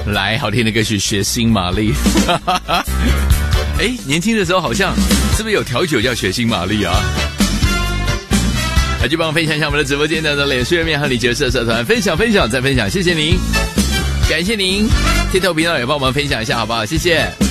来，好听的歌曲《血腥玛丽》。哎，年轻的时候好像是不是有调酒叫血腥玛丽啊？来，就帮我分享一下我们的直播间的脸书页面和李杰社社团，分享再分享，谢谢您，感谢您，贴头频道也帮我们分享一下好不好？谢谢。